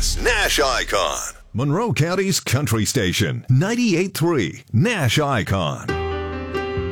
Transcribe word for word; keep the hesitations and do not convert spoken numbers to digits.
It's Nash Icon. Monroe County's country station, ninety-eight point three Nash Icon.